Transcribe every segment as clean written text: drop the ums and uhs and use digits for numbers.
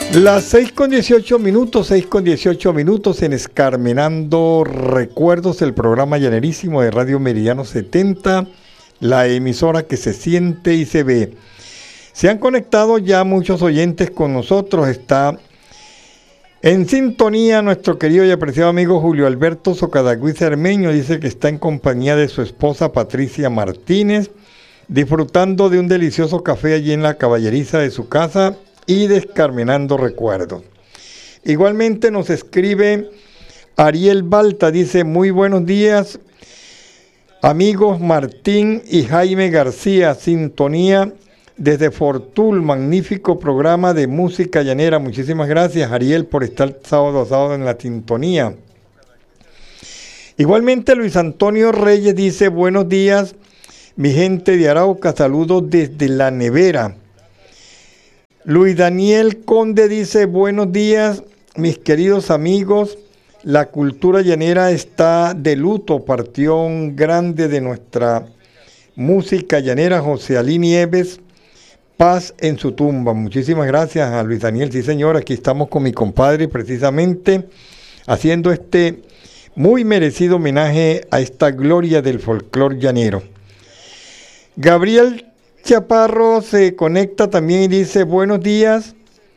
Las 6:18, 6:18 en Escarmenando Recuerdos, el programa llanerísimo de Radio Meridiano 70, la emisora que se siente y se ve. Se han conectado ya muchos oyentes con nosotros. Está en sintonía nuestro querido y apreciado amigo Julio Alberto Socadagüí Cermeño. Dice que está en compañía de su esposa Patricia Martínez, disfrutando de un delicioso café allí en la caballeriza de su casa y descarmenando recuerdos. Igualmente nos escribe Ariel Balta, dice: muy buenos días amigos Martín y Jaime García, sintonía desde Fortul, magnífico programa de música llanera. Muchísimas gracias, Ariel, por estar sábado a sábado en la sintonía. Igualmente Luis Antonio Reyes dice: buenos días mi gente de Arauca, saludos desde La Nevera. Luis Daniel Conde dice: buenos días mis queridos amigos, la cultura llanera está de luto, partió un grande de nuestra música llanera, José Alí Nieves, paz en su tumba. Muchísimas gracias a Luis Daniel. Sí señor, aquí estamos con mi compadre precisamente haciendo este muy merecido homenaje a esta gloria del folclor llanero. Gabriel Chaparro se conecta también y dice: buenos días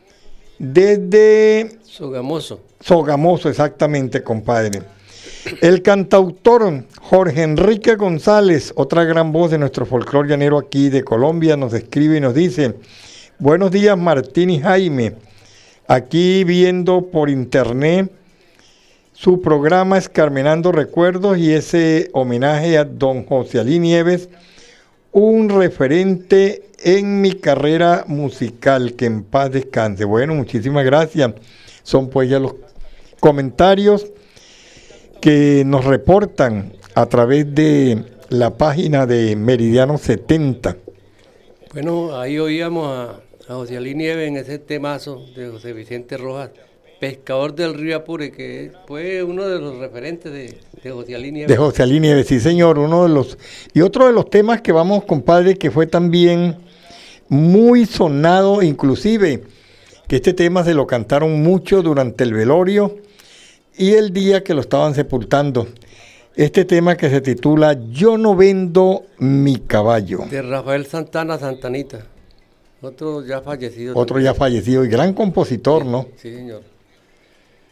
desde Sogamoso, exactamente, compadre. El cantautor Jorge Enrique González, otra gran voz de nuestro folclor llanero aquí de Colombia, nos escribe y nos dice: buenos días Martín y Jaime, aquí viendo por internet su programa Escarmenando Recuerdos y ese homenaje a don José Alí Nieves, un referente en mi carrera musical, que en paz descanse. Bueno, muchísimas gracias. Son pues ya los comentarios que nos reportan a través de la página de Meridiano 70. Bueno, ahí oíamos a José Alí Nieves en ese temazo de José Vicente Rojas, Pescador del Río Apure, que fue uno de los referentes de José Alí Nieves. De José Alí Nieves, sí señor, uno de los... Y otro de los temas que vamos, compadre, que fue también muy sonado, inclusive, que este tema se lo cantaron mucho durante el velorio y el día que lo estaban sepultando. Este tema que se titula Yo no vendo mi caballo. De Rafael Santana Santanita, otro ya fallecido. Otro también. Ya fallecido y gran compositor, sí, ¿no? Sí, señor.